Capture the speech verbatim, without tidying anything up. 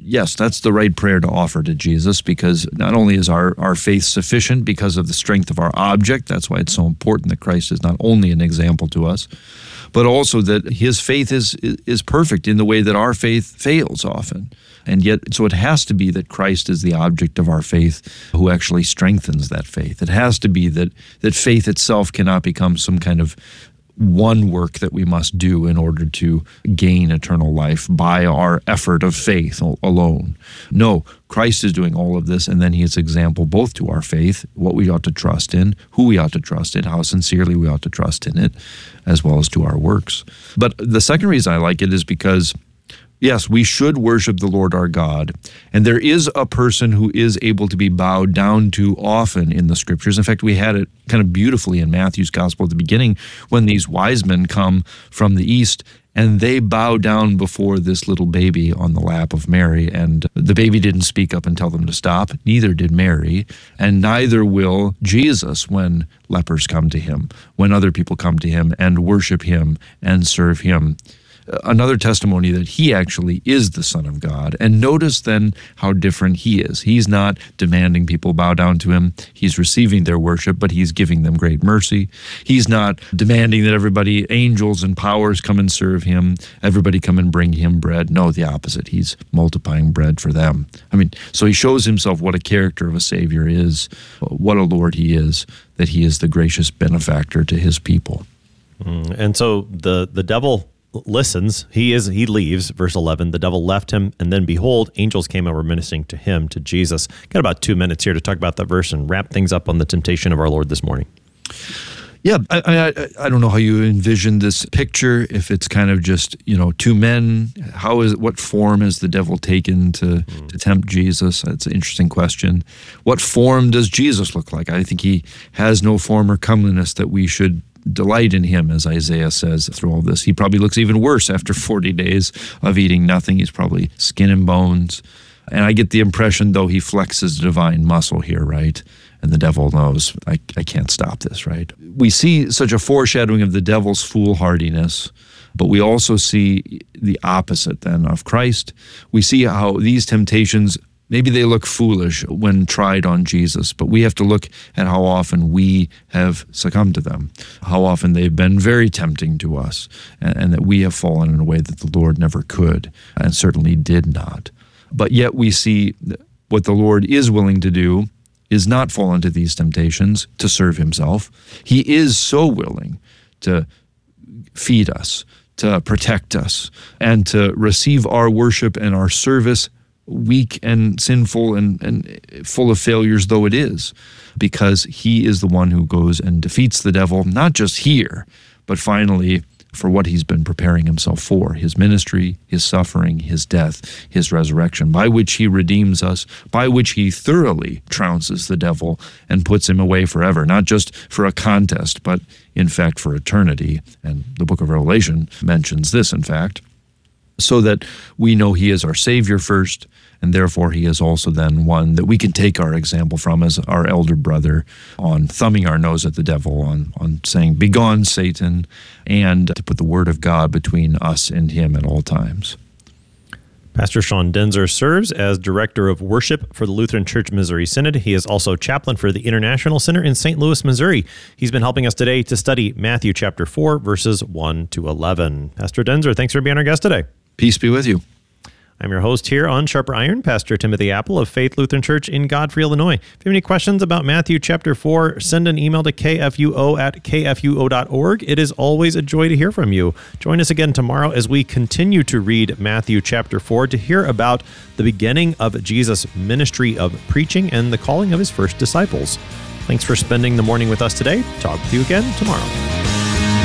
yes, that's the right prayer to offer to Jesus, because not only is our, our faith sufficient because of the strength of our object, that's why it's so important that Christ is not only an example to us, but also that his faith is is perfect in the way that our faith fails often. And yet, so it has to be that Christ is the object of our faith who actually strengthens that faith. It has to be that that faith itself cannot become some kind of one work that we must do in order to gain eternal life by our effort of faith alone. No, Christ is doing all of this, and then he is example both to our faith, what we ought to trust in, who we ought to trust in, how sincerely we ought to trust in it, as well as to our works. But the second reason I like it is because, yes, we should worship the Lord our God, and there is a person who is able to be bowed down to often in the Scriptures. In fact, we had it kind of beautifully in Matthew's Gospel at the beginning when these wise men come from the east, and they bow down before this little baby on the lap of Mary, and the baby didn't speak up and tell them to stop, neither did Mary, and neither will Jesus when lepers come to him, when other people come to him and worship him and serve him. Another testimony that he actually is the Son of God. And notice then how different he is. He's not demanding people bow down to him. He's receiving their worship, but he's giving them great mercy. He's not demanding that everybody, angels and powers, come and serve him, everybody come and bring him bread. No, the opposite. He's multiplying bread for them. I mean, so he shows himself what a character of a Savior is, what a Lord he is, that he is the gracious benefactor to his people. Mm, and so the the devil listens, he is he leaves, verse eleven, the devil left him, and then behold, angels came and were ministering to him, to Jesus. Got about two minutes here to talk about that verse and wrap things up on the temptation of our Lord this morning. Yeah, I, I I don't know how you envision this picture, if it's kind of just, you know, two men, how is what form has the devil taken to, mm. to tempt Jesus? That's an interesting question. What form does Jesus look like? I think he has no form or comeliness that we should delight in him, as Isaiah says through all this. He probably looks even worse after forty days of eating nothing. He's probably skin and bones. And I get the impression, though, he flexes divine muscle here, right? And the devil knows, I, I can't stop this, right? We see such a foreshadowing of the devil's foolhardiness, but we also see the opposite then of Christ. We see how these temptations, maybe they look foolish when tried on Jesus, but we have to look at how often we have succumbed to them, how often they've been very tempting to us, and, and that we have fallen in a way that the Lord never could, and certainly did not. But yet we see what the Lord is willing to do is not fall into these temptations to serve himself. He is so willing to feed us, to protect us, and to receive our worship and our service, weak and sinful and, and full of failures though it is, because he is the one who goes and defeats the devil, not just here, but finally for what he's been preparing himself for, his ministry, his suffering, his death, his resurrection, by which he redeems us, by which he thoroughly trounces the devil and puts him away forever, not just for a contest, but in fact for eternity. And the book of Revelation mentions this, in fact, so that we know he is our Savior first, and therefore he is also then one that we can take our example from as our elder brother on thumbing our nose at the devil, on, on saying, "Begone, Satan," and to put the word of God between us and him at all times. Pastor Sean Daenzer serves as Director of Worship for the Lutheran Church Missouri Synod. He is also chaplain for the International Center in Saint Louis, Missouri. He's been helping us today to study Matthew chapter four, verses one to eleven. Pastor Daenzer, thanks for being our guest today. Peace be with you. I'm your host here on Sharper Iron, Pastor Timothy Apple of Faith Lutheran Church in Godfrey, Illinois. If you have any questions about Matthew chapter four, send an email to k f u o at k f u o dot org. It is always a joy to hear from you. Join us again tomorrow as we continue to read Matthew chapter four to hear about the beginning of Jesus' ministry of preaching and the calling of his first disciples. Thanks for spending the morning with us today. Talk with you again tomorrow.